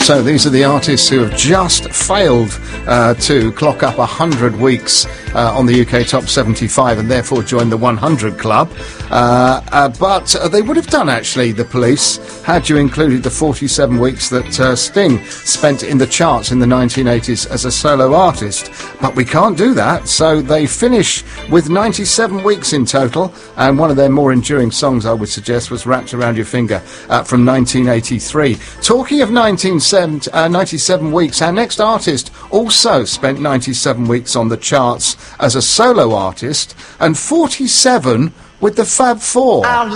So these are the artists who have just failed to clock up 100 weeks on the UK Top 75 and therefore joined the 100 Club. But they would have done, actually, the Police, had you included the 47 weeks that Sting spent in the charts in the 1980s as a solo artist. But we can't do that, so they finish with 97 weeks in total, and one of their more enduring songs, I would suggest, was Wrapped Around Your Finger from 1983. Talking of 97 weeks, our next artist also spent 97 weeks on the charts as a solo artist and 47 with the Fab Four.